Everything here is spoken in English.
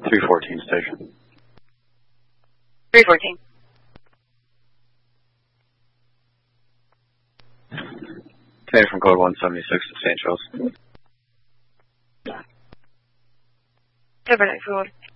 314 station. 314. Today from code 176 to St. Charles. Overnight forward.